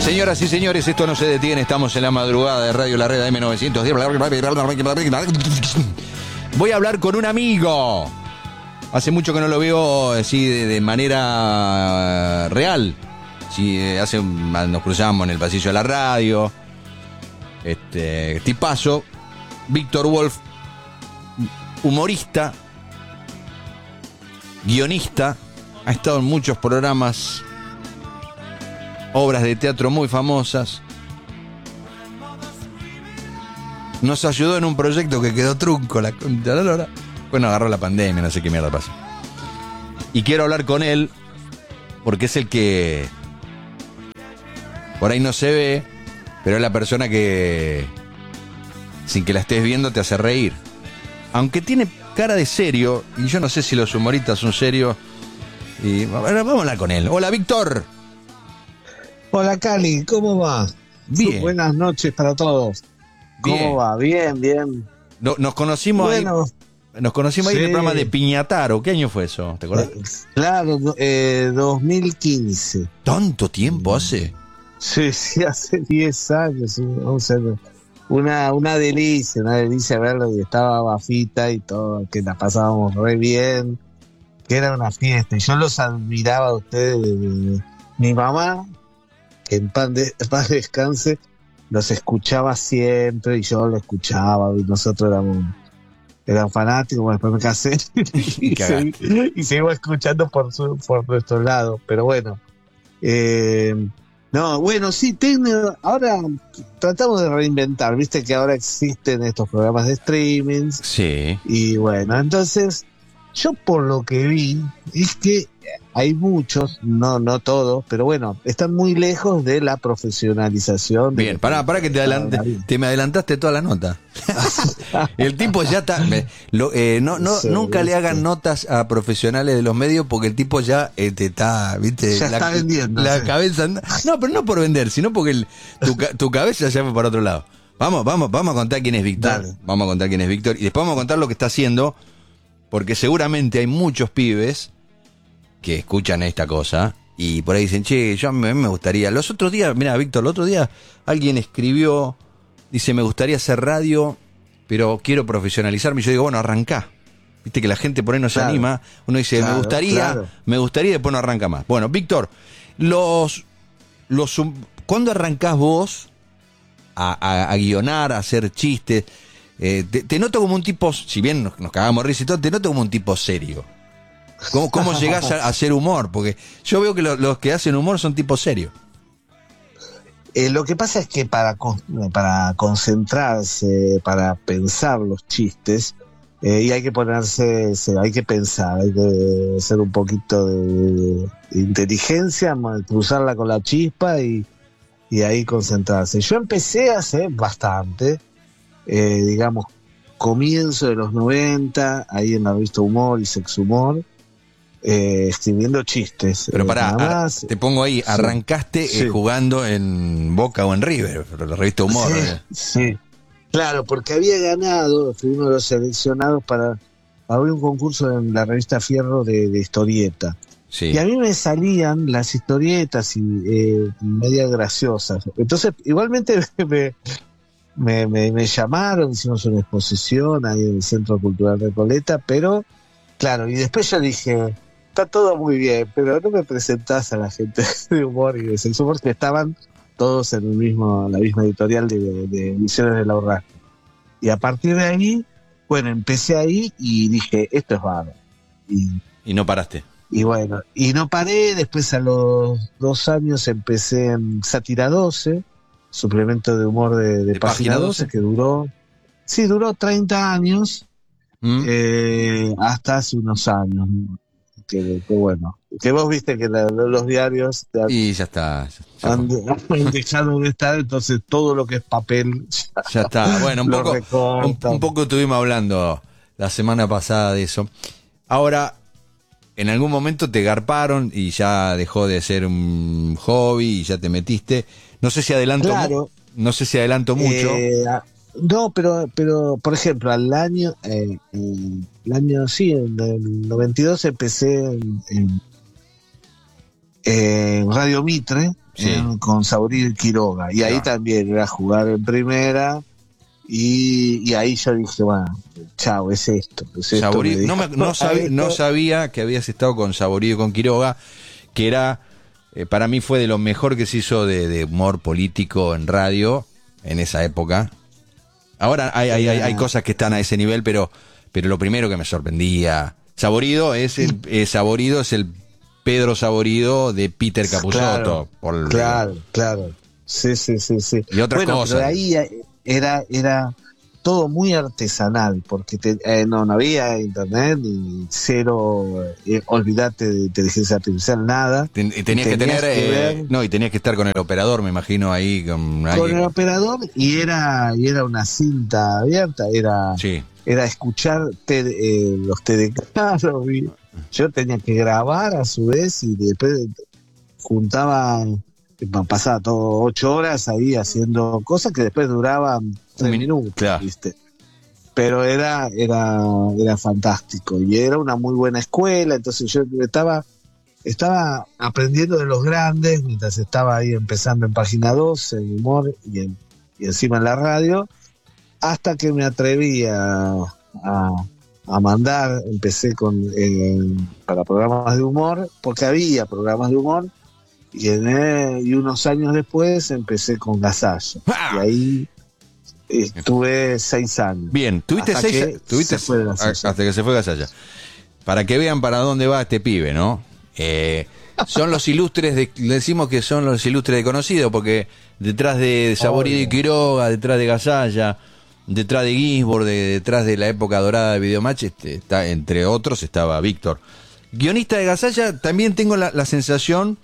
Señoras y señores, esto no se detiene. Estamos en la madrugada de Radio La Red M910. Voy a hablar con un amigo. Hace mucho que no lo veo así de manera real. Sí, nos cruzamos en el pasillo de la radio. Tipazo. Víctor Wolf, humorista, guionista, ha estado en muchos programas, obras de teatro muy famosas. Nos ayudó en un proyecto que quedó trunco, la concha de la lora. Bueno, agarró la pandemia, no sé qué mierda pasa. Y quiero hablar con él porque es el que por ahí no se ve, pero es la persona que sin que la estés viendo te hace reír. Aunque tiene cara de serio, y yo no sé si los humoristas son serios. Y vamos a hablar con él. Hola, Víctor. Hola, Cali, ¿cómo va? Bien. Buenas noches para todos. Bien. ¿Cómo va? Bien, bien. Nos conocimos bueno, ahí. Nos conocimos sí. ahí en el programa de Piñataro. ¿Qué año fue eso? ¿Te acuerdas? Claro, 2015. ¿Tanto tiempo hace? Sí, hace 10 años. Una delicia verlo. Y estaba Bafita y todo, que la pasábamos re bien, que era una fiesta. Y yo los admiraba a ustedes. Mi mamá, que en paz descanse, los escuchaba siempre y yo lo escuchaba y nosotros eran fanáticos. Bueno, después me casé y sigo escuchando por nuestro lado, pero bueno, no, bueno, sí, ahora tratamos de reinventar, viste que ahora existen estos programas de streaming. Sí. Y bueno, entonces yo por lo que vi es que hay muchos, no todos, pero bueno, están muy lejos de la profesionalización. Bien, pará que te me adelantaste toda la nota. El tipo ya está. Nunca le hagan notas a profesionales de los medios porque el tipo ya te está, viste, ya está vendiendo. La cabeza. No, pero no por vender, sino porque tu cabeza ya fue para otro lado. Vamos a contar quién es Víctor. Dale. Vamos a contar quién es Víctor y después vamos a contar lo que está haciendo, porque seguramente hay muchos pibes que escuchan esta cosa y por ahí dicen, che, yo a mí me gustaría. Los otros días, mira, Víctor, el otro día alguien escribió, dice, me gustaría hacer radio, pero quiero profesionalizarme. Y yo digo, bueno, arrancá. Viste que la gente por ahí no se anima. Uno dice, me gustaría, y después no arranca más. Bueno, Víctor, ¿cuándo arrancás vos a guionar, a hacer chistes? Te noto como un tipo, si bien nos cagamos risa y todo, te noto como un tipo serio. ¿Cómo llegás a hacer humor? Porque yo veo que los que hacen humor son tipos serios. Lo que pasa es que para concentrarse, para pensar los chistes, y hay que hay que pensar, hay que hacer un poquito de inteligencia, cruzarla con la chispa y ahí concentrarse. Yo empecé hace bastante, digamos, comienzo de los 90, ahí en la revista Humor y Sex Humor, escribiendo chistes. Pero pará, te pongo ahí, arrancaste jugando en Boca o en River, la revista Humor. Sí, claro, porque había ganado, fui uno de los seleccionados para abrir un concurso en la revista Fierro de historieta. Sí. Y a mí me salían las historietas y medias graciosas. Entonces, igualmente me llamaron, hicimos una exposición ahí en el Centro Cultural Recoleta, pero claro, y después yo dije, está todo muy bien, pero no me presentás a la gente de humor y de sexo, porque estaban todos en la misma editorial de Ediciones de la Urraca. Y a partir de ahí, bueno, empecé ahí y dije, esto es bárbaro. Y no paraste. Y bueno, y no paré. Después a los 2 años empecé en Sátira 12, suplemento de humor de Página 12, que duró 30 años, hasta hace unos años. Que bueno, que vos viste que los diarios y ya está. Han dejado de estar, entonces todo lo que es papel ya está. Bueno, un poco estuvimos hablando la semana pasada de eso. Ahora, en algún momento te garparon y ya dejó de ser un hobby y ya te metiste. No sé si adelanto mucho. No, pero por ejemplo, el año sí, en el 92 empecé en Radio Mitre, Sí. con Saborido y Quiroga. Y ahí también era jugar en primera. Y ahí yo dije, bueno, chao, es esto. Saborío, no sabía que habías estado con Saborío y con Quiroga, que era, para mí fue de lo mejor que se hizo de humor político en radio en esa época. Ahora hay cosas que están a ese nivel, pero lo primero que me sorprendía, Saborido es el Pedro Saborido de Peter Capusotto. Claro. Sí. Y otras cosas. Pero ahí era todo muy artesanal, porque no había internet ni cero, olvídate de inteligencia artificial, nada. Y tenías que estar con el operador, me imagino, ahí con el operador, y era una cinta abierta, era escuchar los TDK. Yo tenía que grabar a su vez, y después pasaba todo 8 horas ahí haciendo cosas que después duraban 3 minutos, claro. ¿Viste? Pero era fantástico, y era una muy buena escuela. Entonces yo estaba aprendiendo de los grandes mientras estaba ahí empezando en Página 12 en humor y encima en la radio, hasta que me atreví a mandar. Empecé para programas de humor, porque había programas de humor, y unos años después empecé con Gasalla. Y ahí estuve 6 años. Bien, tuviste hasta que se fue Gasalla. Para que vean para dónde va este pibe, ¿no? Son los ilustres, decimos que son los ilustres de conocido, porque detrás de Saborido y Quiroga, detrás de Gasalla, detrás de Ginsburg, detrás de la época dorada de Videomatch, entre otros estaba Víctor. Guionista de Gasalla, también tengo la sensación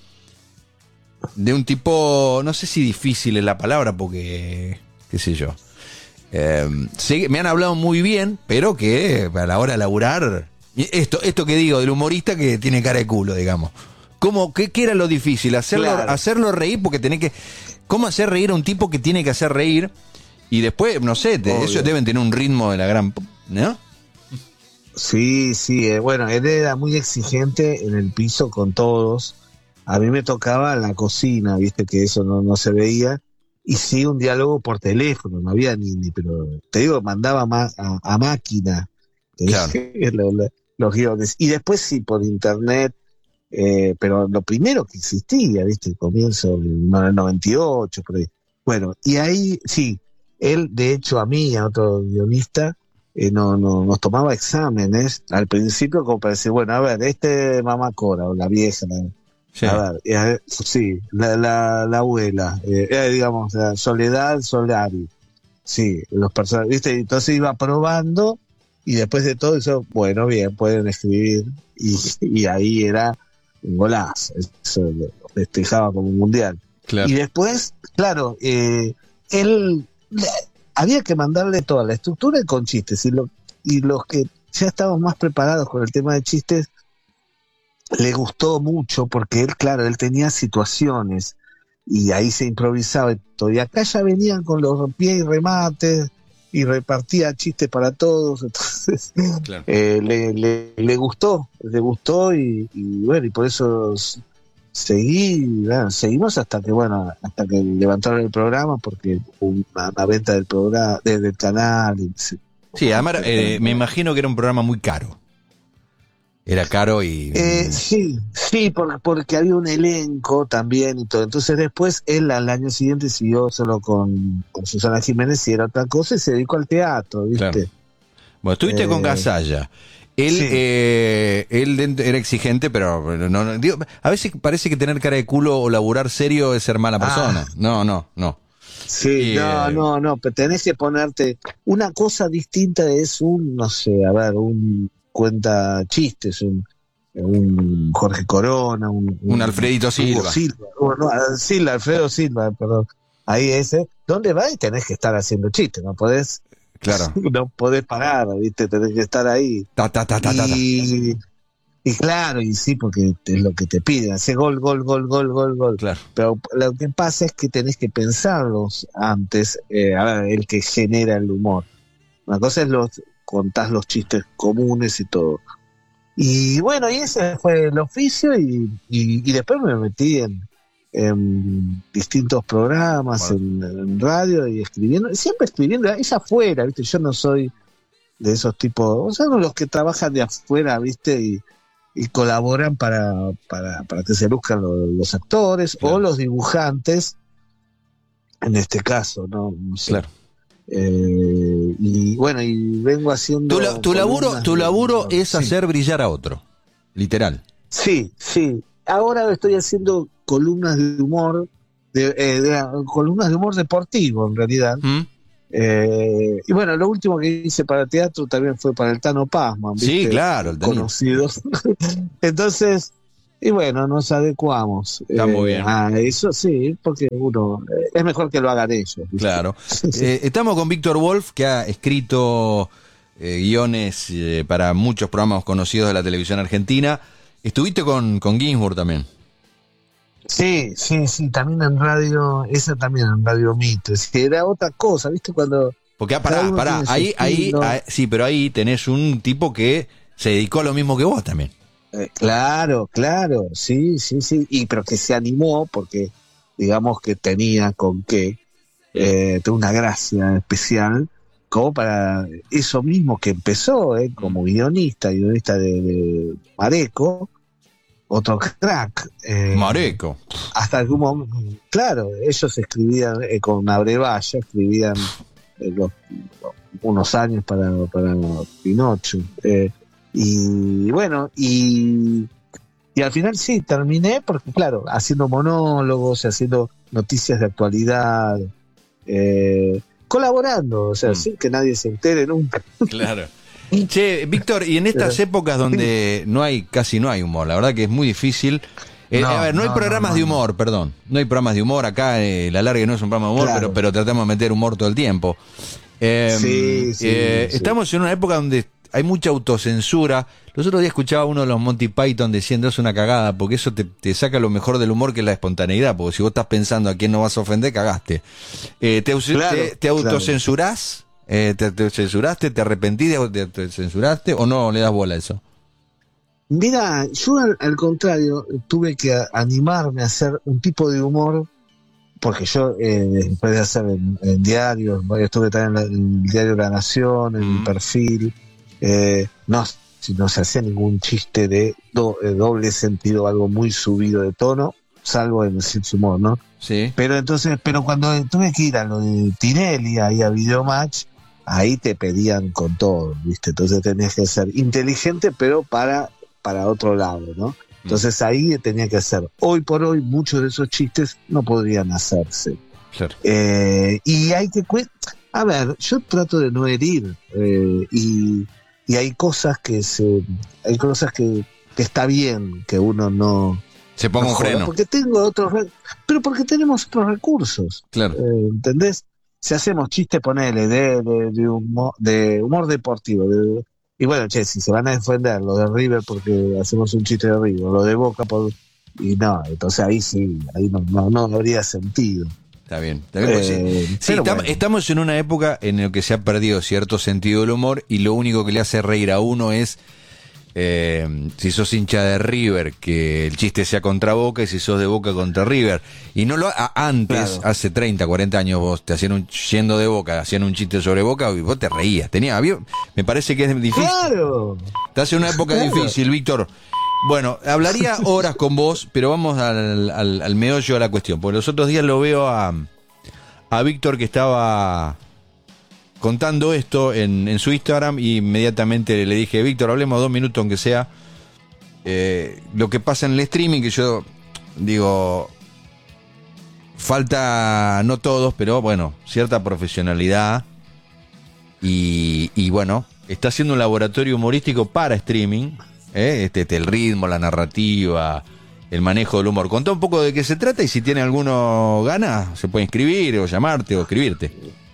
de un tipo, no sé si difícil es la palabra, porque, qué sé yo, me han hablado muy bien, pero que a la hora de laburar, esto que digo del humorista que tiene cara de culo, digamos. ¿Qué era lo difícil? Hacerlo reír, porque ¿cómo hacer reír a un tipo que tiene que hacer reír? Y después, no sé, ellos deben tener un ritmo de la gran, ¿no? Sí, bueno, él era muy exigente en el piso con todos. A mí me tocaba en la cocina, viste que eso no se veía, y sí un diálogo por teléfono, no había pero te digo, mandaba a máquina, claro. los guiones, y después sí por internet, pero lo primero que existía, viste, el comienzo del 98, por ahí. Bueno, y ahí sí, él de hecho a mí, a otro guionista, nos tomaba exámenes al principio como para decir, bueno, a ver, Mamá Cora, o la vieja, sí. A ver, sí, la abuela, digamos, Soledad Solari, sí, los personajes, ¿viste? Entonces iba probando, y después de todo eso, bueno, bien, pueden escribir, y ahí era un golazo, eso lo festejaba como un mundial. Claro. Y después, claro, había que mandarle toda la estructura con chistes, y los que ya estaban más preparados con el tema de chistes, le gustó mucho, porque él tenía situaciones y ahí se improvisaba y todo. Y acá ya venían con los pies y remates y repartía chistes para todos. Entonces, claro. Le gustó y bueno, y por eso seguimos hasta que levantaron el programa, porque hubo una venta del programa, del canal. Sí, además me imagino que era un programa muy caro. Era caro y... sí, porque había un elenco también y todo. Entonces después él al año siguiente siguió solo con Susana Jiménez, y era otra cosa, y se dedicó al teatro, ¿viste? Claro. Bueno, estuviste con Gasalla. Él era exigente, pero no, digo, a veces parece que tener cara de culo o laburar serio es ser mala persona. No. Sí, no, pero tenés que ponerte... Una cosa distinta es un cuenta chistes, un Jorge Corona, un Alfredito Silva. Alfredo Silva, perdón. Ahí ¿dónde vas? Y tenés que estar haciendo chistes, no podés, claro, no podés parar, ¿viste? Tenés que estar ahí. Y claro, y sí, porque es lo que te piden, hace gol. Claro. Pero lo que pasa es que tenés que pensarlos antes, el que genera el humor. Una cosa es contás los chistes comunes y todo. Y bueno, y ese fue el oficio, y después me metí en distintos programas, en radio y escribiendo, siempre escribiendo, es afuera, ¿viste? Yo no soy de esos tipos, o sea, los que trabajan de afuera, ¿viste? Y colaboran para que se luzcan los actores, claro, o los dibujantes, en este caso, ¿no? No sé. Claro. Y bueno, y vengo haciendo... Tu laburo es hacer brillar a otro, literal. Sí. Ahora estoy haciendo columnas de humor, columnas de humor deportivo, en realidad. Y bueno, lo último que hice para teatro también fue para el Tano Pazman, ¿viste? Sí, claro, conocidos. Entonces, y bueno, nos adecuamos. Está muy bien. Eso sí, porque uno es mejor que lo hagan ellos, ¿viste? Claro. Estamos con Víctor Wolf, que ha escrito guiones para muchos programas conocidos de la televisión argentina. Estuviste con Ginsburg también. Sí, también en radio, esa también en Radio Mitre, era otra cosa, ¿viste? Cuando... Porque pará, ahí, sí, pero ahí tenés un tipo que se dedicó a lo mismo que vos también. Claro, sí, y pero que se animó porque digamos que tenía con qué, tuvo una gracia especial como para eso mismo que empezó, como guionista de Mareco, otro crack. Mareco. Hasta algún momento, claro, ellos escribían con Abrevaya, escribían unos años para Pinocho. Y bueno, y al final sí, terminé porque, claro, haciendo monólogos, haciendo noticias de actualidad, colaborando, o sea, sin que nadie se entere nunca. Claro. Che, Víctor, y en estas épocas donde casi no hay humor, la verdad que es muy difícil. No hay programas de humor, perdón. No hay programas de humor acá, La Larga no es un programa de humor, claro, pero tratamos de meter humor todo el tiempo. Estamos en una época donde hay mucha autocensura. Los otros días escuchaba uno de los Monty Python diciendo es una cagada, porque eso te saca lo mejor del humor, que es la espontaneidad, porque si vos estás pensando a quién no vas a ofender, cagaste. ¿Te autocensurás? ¿Te censuraste? ¿Te arrepentís te censuraste o no le das bola a eso? Mira, yo al contrario tuve que animarme a hacer un tipo de humor, porque yo después de hacer en diarios, estuve también en el diario La Nación, en mi perfil, si no se hacía ningún chiste de doble sentido, algo muy subido de tono, salvo en el Sits Humor, ¿no? Sí. Pero cuando tuve que ir a lo de Tinelli, ahí a Videomatch, ahí te pedían con todo, ¿viste? Entonces tenías que ser inteligente, pero para otro lado, ¿no? Entonces ahí tenía que hacer. Hoy por hoy muchos de esos chistes no podrían hacerse. Claro. Y hay que... A ver, yo trato de no herir, y hay cosas que está bien que uno no... Se ponga un freno. Porque porque tenemos otros recursos. Claro. ¿Entendés? Si hacemos chistes, ponele, de humor deportivo, y bueno, si se van a defender lo de River porque hacemos un chiste de River, lo de Boca y no, entonces ahí sí, ahí no habría sentido. Está bien. Estamos en una época en la que se ha perdido cierto sentido del humor y lo único que le hace reír a uno es si sos hincha de River, que el chiste sea contra Boca, y si sos de Boca contra River. Y no antes, claro, hace 30, 40 años vos te hacían yendo de Boca, hacían un chiste sobre Boca y vos te reías. Me parece que es difícil. Claro. Estás en una época difícil, Víctor. Bueno, hablaría horas con vos, pero vamos al meollo de la cuestión. Porque los otros días lo veo a Víctor, que estaba contando esto en su Instagram, y inmediatamente le dije, Víctor, hablemos 2 minutos aunque sea. Lo que pasa en el streaming, que yo digo, falta, no todos, pero bueno, cierta profesionalidad, y bueno, está haciendo un laboratorio humorístico para streaming, el ritmo, la narrativa, el manejo del humor. Contá un poco de qué se trata, y si tiene alguno ganas, se puede inscribir o llamarte o escribirte.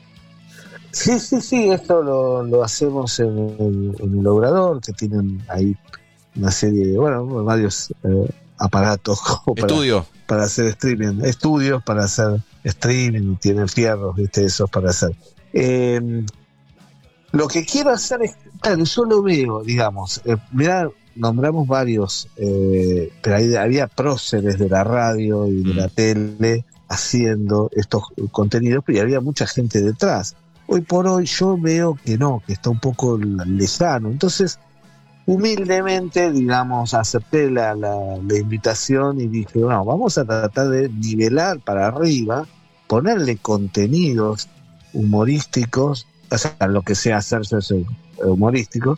Sí, esto lo hacemos en el Obrador, que tienen ahí una serie de, varios aparatos para hacer streaming, estudios para hacer streaming, tienen fierros, ¿viste? Esos para hacer. Lo que quiero hacer es, claro, yo lo veo, digamos, mirá, nombramos varios, pero había próceres de la radio y de la tele haciendo estos contenidos, pero había mucha gente detrás. Hoy por hoy yo veo que no, que está un poco lejano. Entonces, humildemente, digamos, acepté la invitación y dije, bueno, vamos a tratar de nivelar para arriba, ponerle contenidos humorísticos, o sea, lo que sea hacerse humorístico,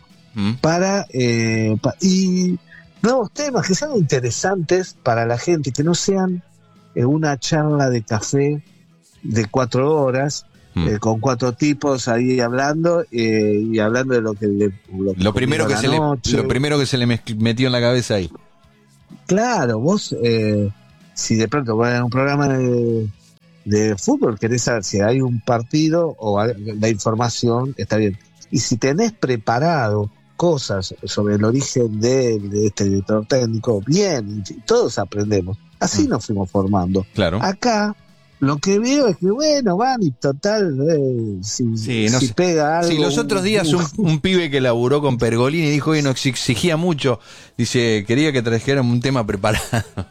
y nuevos temas que sean interesantes para la gente, que no sean una charla de café de 4 horas, con 4 tipos ahí hablando, y hablando de lo primero que se le metió en la cabeza ahí. Claro, vos, si de pronto vas a un programa de fútbol, querés saber si hay un partido o la información, está bien. Y si tenés preparado cosas sobre el origen de este director técnico, bien, todos aprendemos. Así nos fuimos formando. Claro. Acá lo que veo es que, bueno, van y total, si pega algo. Sí, los otros días un pibe que laburó con Pergolini dijo que nos exigía mucho. Dice, quería que trajéramos un tema preparado.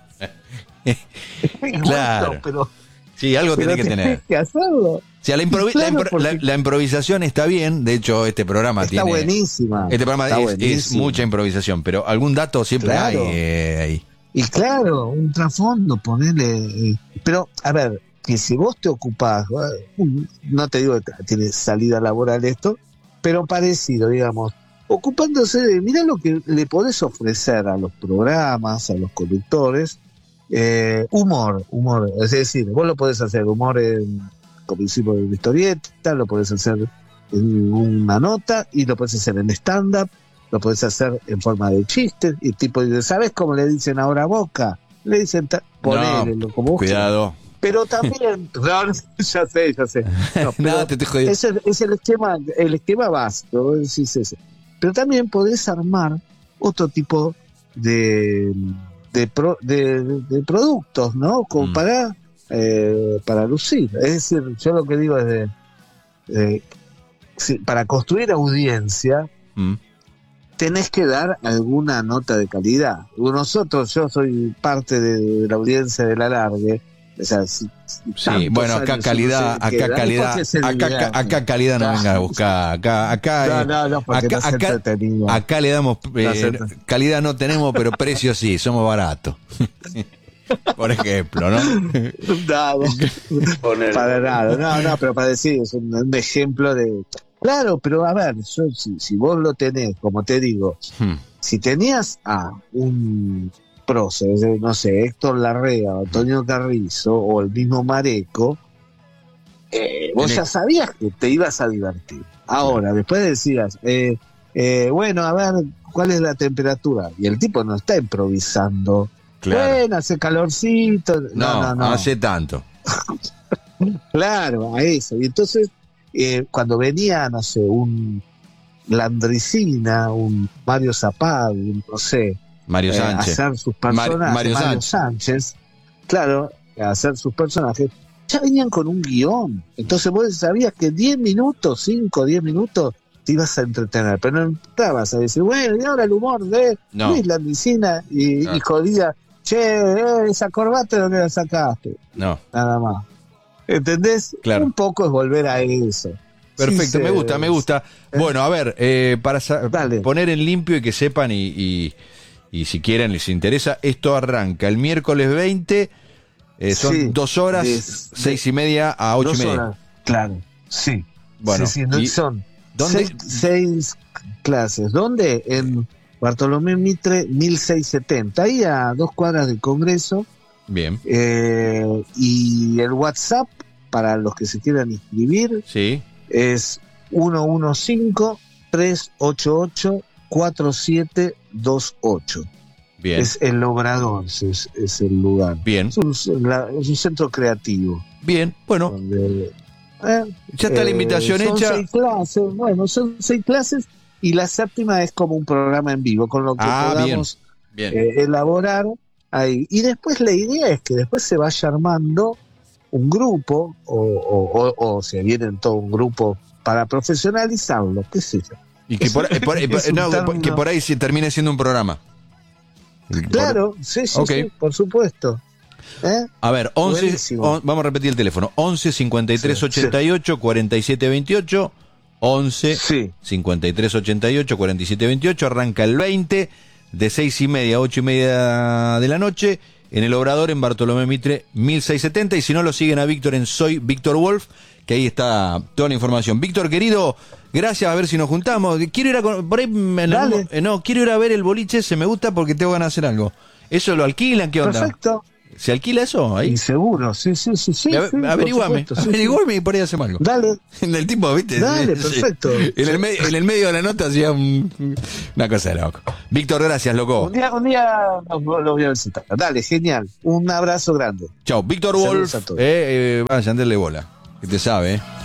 Claro. Bueno, pero sí, algo tiene que tener. Que hacerlo. O sea, la improvisación está bien. De hecho, este programa está buenísima. Este programa es mucha improvisación, pero algún dato siempre hay ahí. Y claro, un trasfondo, ponerle. Pero, a ver, que si vos te ocupás, no te digo que tiene salida laboral esto, pero parecido, digamos, ocupándose de, mirá lo que le podés ofrecer a los programas, a los conductores, humor, es decir, vos lo podés hacer humor como hicimos en historieta, lo podés hacer en una nota, y lo podés hacer en stand-up, lo podés hacer en forma de chistes, y tipo, ¿sabés cómo le dicen ahora a Boca? Le dicen, ponelo, como cuidado. Pero también, ya sé. No, te estoy jodiendo. Es el esquema básico, decís ese. Pero también podés armar otro tipo de productos, ¿no? Como para lucir. Es decir, yo lo que digo es para construir audiencia, tenés que dar alguna nota de calidad. Yo soy parte de la audiencia del Alargue. O sea, sí, bueno, acá calidad no venga a buscar. Acá le damos calidad no tenemos, pero precios sí, somos baratos. Por ejemplo, ¿no? Para nada. No, pero para decir, es un ejemplo de. Claro, pero a ver, si vos lo tenés, como te digo, si tenías a un prócer, no sé, Héctor Larrea, Antonio Carrizo o el mismo Mareco, vos ya sabías que te ibas a divertir. Ahora, después decías, bueno, a ver, ¿cuál es la temperatura? Y el tipo no está improvisando. Claro. Bueno, hace calorcito. No. Hace tanto. Claro, a eso. Y entonces, cuando venía, no sé, un Landricina, un Mario Zapag, no sé, Mario Sánchez. Hacer sus personajes, Mario Sánchez, claro, hacer sus personajes, ya venían con un guión. Entonces vos sabías que 10 minutos, 5 o 10 minutos, te ibas a entretener, pero no entrabas a decir, bueno, y ahora el humor de Luis Landricina y jodía, esa corbata, ¿de dónde la sacaste? No. Nada más. ¿Entendés? Claro. Un poco es volver a eso. Perfecto, me gusta. Bueno, a ver, para poner en limpio y que sepan y si quieren, les interesa, esto arranca el miércoles 20, son 2 horas, 6:30 a 8:30. Horas, claro, sí. Bueno, son 6 clases. ¿Dónde? En Bartolomé Mitre 1670, ahí a 2 cuadras del Congreso. Bien. Y el WhatsApp, para los que se quieran inscribir, sí, es 115-388-4728. Bien. Es el Obrador, es el lugar. Bien. Es un centro creativo. Bien, bueno. Donde, ya está la invitación hecha. 6 clases, son 6 clases y la 7ª es como un programa en vivo, con lo que podamos bien. Elaborar ahí. Y después la idea es que después se vaya armando un grupo o se viene todo un grupo para profesionalizarlo, qué sé yo. Y que que por ahí se termine siendo un programa. Claro, sí, Okay. sí, por supuesto. A ver, 11, vamos a repetir el teléfono. 11 53 88 47 28. 11 53 88 47 28. Arranca el 20 de 6:30 a 8:30 de la noche en el Obrador, en Bartolomé Mitre 1670. Y si no, lo siguen a Víctor en Soy Víctor Wolf, que ahí está toda la información. Víctor, querido, gracias, a ver si nos juntamos. Quiero ir a por ahí, quiero ir a ver el boliche, se me gusta porque tengo ganas de hacer algo. ¿Eso lo alquilan? ¿Qué onda? Perfecto. ¿Se alquila eso ahí? Y seguro, sí. Averiguame y por ahí hacemos algo. Dale. En el tipo, ¿viste? Dale, perfecto. En el medio de la nota hacía una cosa de loco. Víctor, gracias, loco. Un día lo voy a visitar. Dale, genial. Un abrazo grande. Chao, Víctor Wolf. Vaya, andarle bola. Que te sabe,